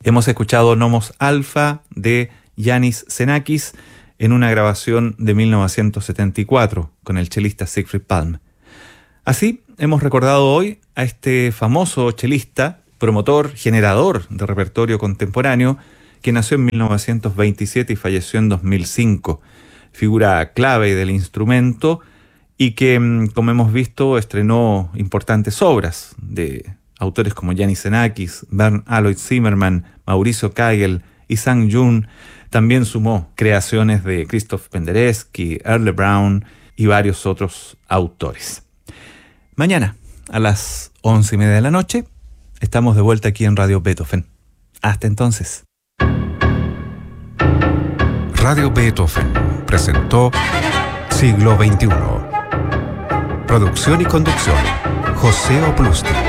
Hemos escuchado Nomos Alpha de Yanis Xenakis en una grabación de 1974 con el chelista Siegfried Palm. Así hemos recordado hoy a este famoso chelista, promotor, generador de repertorio contemporáneo, que nació en 1927 y falleció en 2005. Figura clave del instrumento y que, como hemos visto, estrenó importantes obras de autores como Yanis Xenakis, Bernd Alois Zimmermann, Mauricio Kagel y Sang Jun. También sumó creaciones de Krzysztof Penderecki, Earle Brown y varios otros autores. Mañana, a las 11:30 de la noche, estamos de vuelta aquí en Radio Beethoven. Hasta entonces. Radio Beethoven presentó Siglo XXI. Producción y conducción, José Oplusti.